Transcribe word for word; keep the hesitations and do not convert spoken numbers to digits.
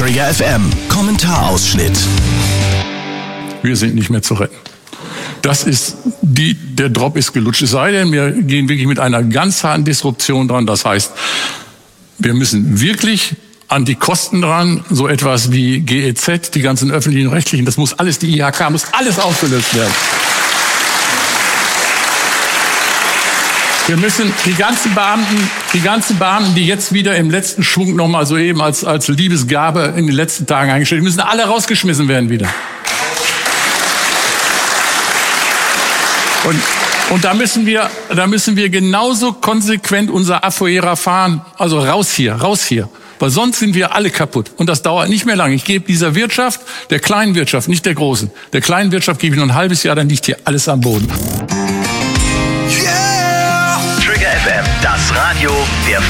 Trigger F M, Kommentarausschnitt. Wir sind nicht mehr zu retten. Das ist, die, der Drop ist gelutscht. Es sei denn, wir gehen wirklich mit einer ganz harten Disruption dran. Das heißt, wir müssen wirklich an die Kosten dran, so etwas wie G E Z, die ganzen öffentlichen Rechtlichen, das muss alles, die I H K, muss alles aufgelöst werden. Wir müssen die ganzen Beamten, die ganzen Beamten, die jetzt wieder im letzten Schwung nochmal so eben als, als Liebesgabe in den letzten Tagen eingestellt, die müssen alle rausgeschmissen werden wieder. Und, und da müssen wir, da müssen wir genauso konsequent unser Afuera fahren. Also raus hier, raus hier. Weil sonst sind wir alle kaputt. Und das dauert nicht mehr lange. Ich gebe dieser Wirtschaft, der kleinen Wirtschaft, nicht der großen, der kleinen Wirtschaft gebe ich noch ein halbes Jahr, dann liegt hier alles am Boden. Trigger F M, das Radio der